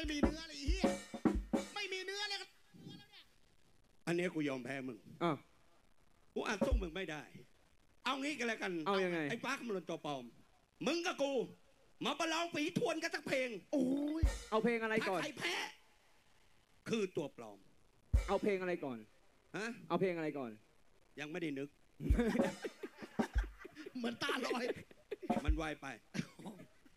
ไม่มีเนื้อเลยเฮียไม่มีเนื้อเลยอันนี้กูยอมแพ้มึงกูอ่านสู้มึงไม่ได้เอางี้กันแล้วกันเอายังไงไอ้ป้าขมลนตัวปลอมมึงกับกูมาประลองฝีทวนกันสักเพลงโอ้ยเอาเพลงอะไรก่อนถ้าใครแพ้คือตัวปลอมเอาเพลงอะไรก่อนฮะเอาเพลงอะไรก่อนยังไม่ได้นึกเหมือนตาลอยมันไวไป